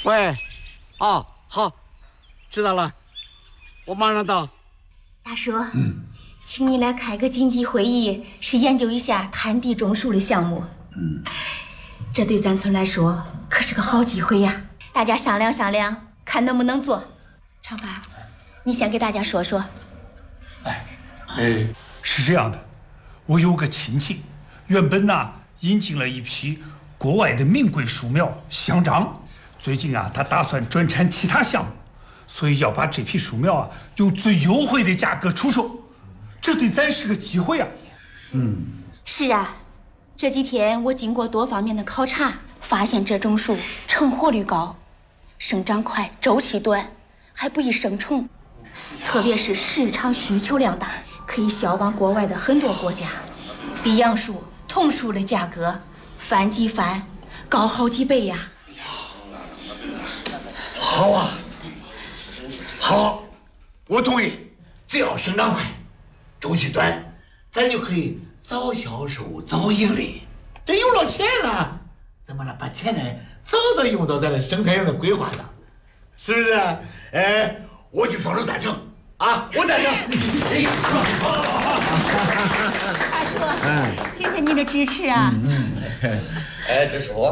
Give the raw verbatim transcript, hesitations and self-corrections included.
喂，哦，好，知道了，我马上到。 大叔，嗯，请你来开个紧急会议，是研究一下滩地种树的项目。嗯，这对咱村来说可是个好机会呀！大家商量商量，看能不能做。长发，你先给大家说说。 哎，哎，是这样的，我有个亲戚，原本呐引进了一批国外的名贵树苗香樟，最近啊他打算转产其他项目，所以要把这批树苗啊用最优惠的价格出售，这对咱是个机会啊。 嗯， 是啊，这几天我经过多方面的考察，发现这种树成活率高，生长快，周期短，还不易生虫，特别是市场需求量大，可以销往国外的很多国家，比杨树、桐树的价格翻几番，高好几倍呀。 好啊，好，我同意。只要生长快，周期短，咱就可以早销售、早盈利。这有了钱了，咱们呢把钱呢早都用到咱的生态园的规划上，是不是？哎，我就双手赞成啊，我赞成。 大叔，谢谢您的支持啊。 嗯嗯，哎，支持我。